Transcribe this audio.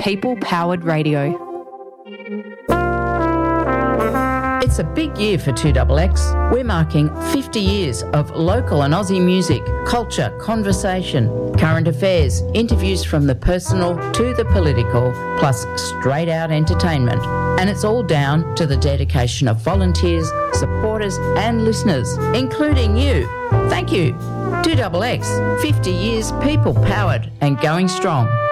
people-powered radio. It's a big year for 2XX. We're marking 50 years of local and Aussie music, culture, conversation, current affairs, interviews from the personal to the political, plus straight-out entertainment. And it's all down to the dedication of volunteers, supporters and listeners, including you. Thank you. 2XX, 50 years people-powered and going strong.